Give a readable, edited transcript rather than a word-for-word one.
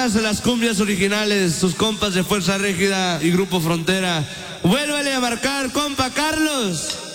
más a las cumbias originales, sus compas de Fuerza Régida y Grupo Frontera. Vuélvale a marcar, compa Carlos.